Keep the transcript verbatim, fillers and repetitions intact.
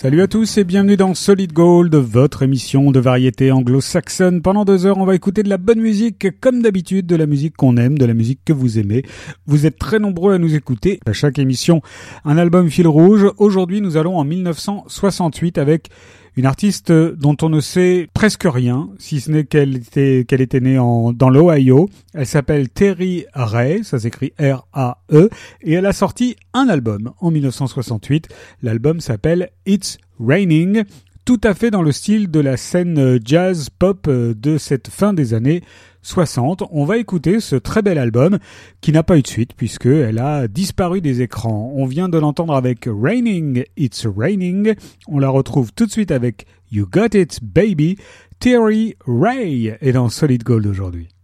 Salut à tous et bienvenue dans Solid Gold, votre émission de variété anglo-saxonne. Pendant deux heures, on va écouter de la bonne musique, comme d'habitude, de la musique qu'on aime, de la musique que vous aimez. Vous êtes très nombreux à nous écouter. À chaque émission, un album fil rouge. Aujourd'hui, nous allons en dix-neuf cent soixante-huit avec une artiste dont on ne sait presque rien, si ce n'est qu'elle était, qu'elle était née en, dans l'Ohio. Elle s'appelle Terry Ray, ça s'écrit R A E, et elle a sorti un album en dix-neuf cent soixante-huit. L'album s'appelle It's Raining, tout à fait dans le style de la scène jazz pop de cette fin des années soixante. On va écouter ce très bel album qui n'a pas eu de suite puisqu'elle a disparu des écrans. On vient de l'entendre avec Raining, It's Raining. On la retrouve tout de suite avec You Got It Baby. Terry Ray est dans Solid Gold aujourd'hui.